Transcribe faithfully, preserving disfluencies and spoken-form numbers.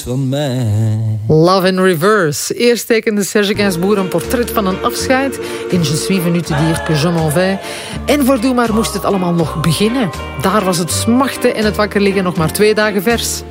van mij. Love in Reverse. Eerst tekende Serge Gainsbourg een portret van een afscheid in Je suis venu te dire que je m'en vais. En voor Doe maar moest het allemaal nog beginnen. Daar was het smachten en het wakker liggen nog maar twee dagen vers.